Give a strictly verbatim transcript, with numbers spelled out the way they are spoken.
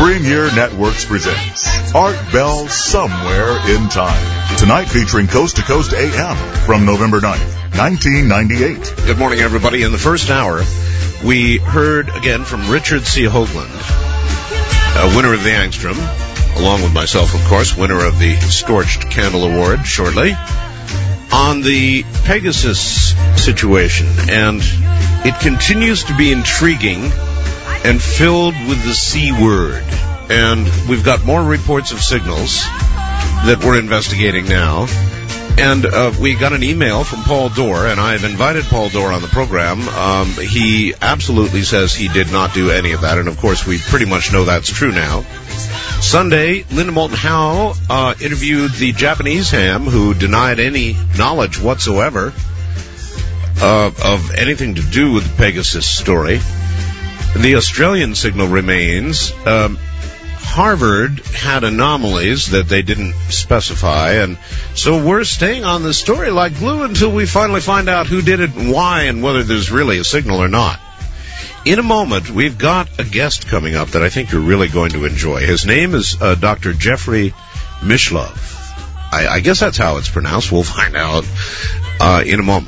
Premier Networks presents Art Bell Somewhere in Time. Tonight featuring Coast to Coast A M from November ninth, nineteen ninety-eight. Good morning, everybody. In the first hour, we heard again from Richard C. Hoagland, uh, winner of the Angstrom, along with myself, of course, winner of the Scorched Candle Award shortly, on the Pegasus situation. And it continues to be intriguing and filled with the C word. And we've got more reports of signals that we're investigating now. And uh, we got an email from Paul Dorr, and I've invited Paul Dorr on the program. Um, he absolutely says he did not do any of that, and of course we pretty much know that's true now. Sunday, Linda Moulton Howe uh, interviewed the Japanese ham who denied any knowledge whatsoever uh, of anything to do with the Pegasus story. The Australian signal remains. Um, Harvard had anomalies that they didn't specify, and so we're staying on the story like glue until we finally find out who did it and why and whether there's really a signal or not. In a moment, we've got a guest coming up that I think you're really going to enjoy. His name is uh, Doctor Jeffrey Mishlove. I, I guess that's how it's pronounced. We'll find out uh, in a moment.